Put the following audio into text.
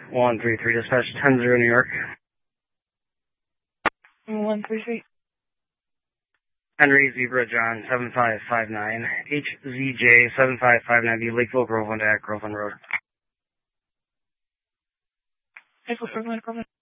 133, dispatch 10-0 New York. 133. Henry Zebra John 7559, HZJ 7559B, Lakeville, Groveland at Groveland Road. Lakeville, Groveland.